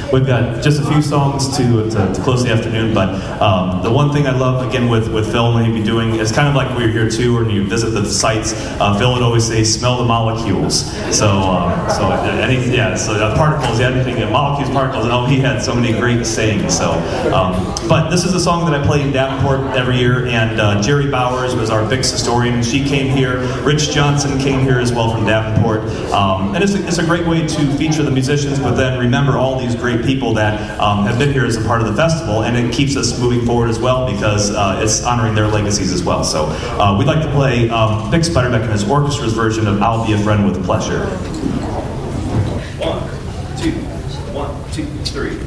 we've got just a few songs to close the afternoon, but the one thing I love, again, with Phil and what he'd be doing, it's kind of like we're here too, and you visit the sites, Phil would always say, smell the molecules. So particles, anything, molecules, particles, and he had so many great sayings. So, but this is a song that I play in Davenport every year, and Jerry Bowers was our Bix historian. She came here. Rich Johnson came here as well from Davenport. And it's a great way to feature the musicians, but then remember all these great people that have been here as a part of the festival, and it keeps us moving forward as well because it's honoring their legacies as well. So we'd like to play Bix Beiderbecke and his orchestra's version of I'll Be a Friend with Pleasure. 1, 2, 1, 2, 3.